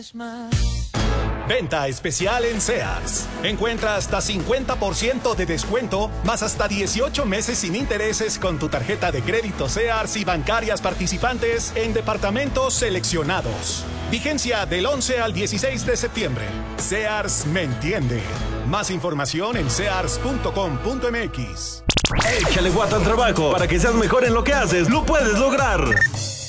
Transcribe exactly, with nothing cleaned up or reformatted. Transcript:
Venta especial en Sears. Encuentra hasta cincuenta por ciento de descuento, más hasta dieciocho meses sin intereses con tu tarjeta de crédito Sears y bancarias participantes en departamentos seleccionados. Vigencia del once al dieciséis de septiembre. Sears me entiende. Más información en sears punto com punto m x. Échale guata al trabajo para que seas mejor en lo que haces. ¡Lo puedes lograr!